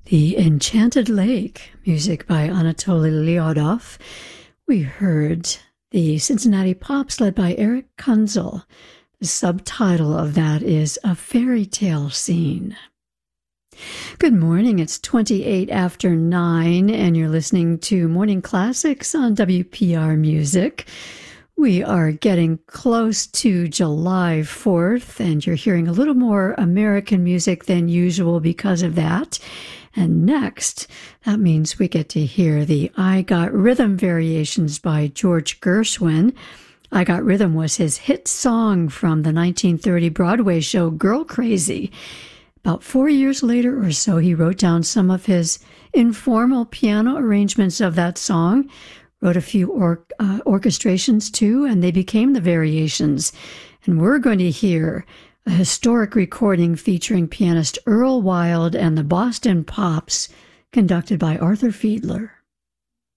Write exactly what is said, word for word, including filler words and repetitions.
The Enchanted Lake, music by Anatoly Lyodov. We heard the Cincinnati Pops led by Eric Kunzel. The subtitle of that is A Fairy Tale Scene. Good morning, it's twenty-eight after nine, and you're listening to Morning Classics on W P R Music. We are getting close to July fourth, and you're hearing a little more American music than usual because of that. And next, that means we get to hear the I Got Rhythm variations by George Gershwin. I Got Rhythm was his hit song from the nineteen thirty Broadway show Girl Crazy. About four years later or so, he wrote down some of his informal piano arrangements of that song, wrote a few or, uh, orchestrations too, and they became the variations. And we're going to hear a historic recording featuring pianist Earl Wild and the Boston Pops, conducted by Arthur Fiedler.